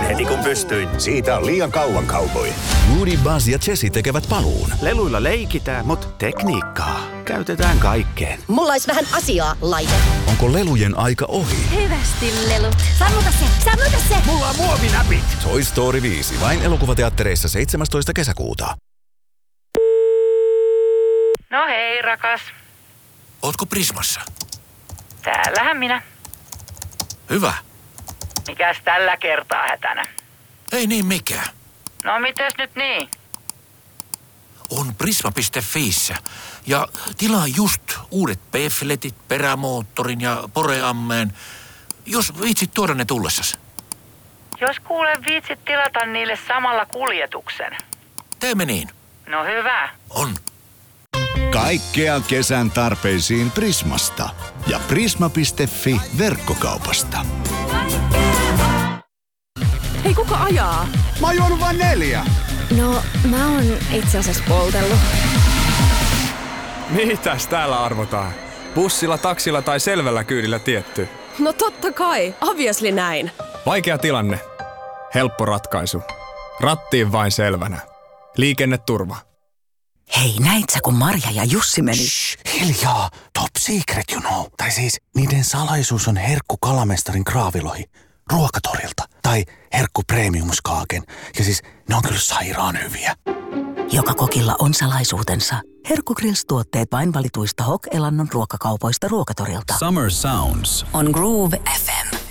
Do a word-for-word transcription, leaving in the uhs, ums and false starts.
heti kun pystyin. Siitä on liian kauan cowboy. Woody, Buzz ja Jessie tekevät paluun. Leluilla leikitään, mutta tekniikkaa käytetään kaikkeen. Mulla olisi vähän asiaa, laite. Onko lelujen aika ohi? Hyvästi lelut. Sammuta se, sammuta se. Mulla on muovinäpit. Toy Story viisi, vain elokuvateattereissa seitsemästoista kesäkuuta. No hei, rakas. Ootko Prismassa? Täällähän minä. Hyvä. Mikäs tällä kertaa hätänä? Ei niin mikään. No mites nyt niin? On prisma piste fiissä. Ja tilaa just uudet P-fletit, perämoottorin ja poreammeen. Jos viitsit tuoda ne tullessas. Jos kuulen viitsit tilata niille samalla kuljetuksen. Teemme niin. No hyvä. On. Kaikkea kesän tarpeisiin Prismasta ja prisma piste fi verkkokaupasta. Hei, kuka ajaa? Mä oon juonut vain neljä. No, mä oon itse asiassa poltellut. Mitäs täällä arvotaan? Bussilla, taksilla tai selvällä kyydillä tietty? No totta kai, obviously näin. Vaikea tilanne. Helppo ratkaisu. Rattiin vain selvänä. Liikenneturva. Hei, näit sä, kun Marja ja Jussi meni? Shh, hiljaa. Top secret, you know. Tai siis, niiden salaisuus on herkku kalamestarin kraavilohi ruokatorilta. Tai herkku premiumskaaken. Ja siis, ne on kyllä sairaan hyviä. Joka kokilla on salaisuutensa. Herkku Grills-tuotteet vain valituista Hok-elannon ruokakaupoista ruokatorilta. Summer Sounds on Groove F M.